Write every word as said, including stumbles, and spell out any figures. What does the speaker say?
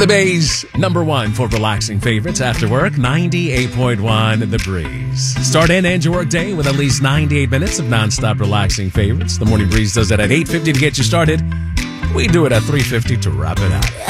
the Bay's number one for relaxing favorites after work, ninety-eight point one The Breeze. Start and end your work day with at least ninety-eight minutes of nonstop relaxing favorites. The Morning Breeze does that at eight fifty to get you started. We do it at three fifty to wrap it up.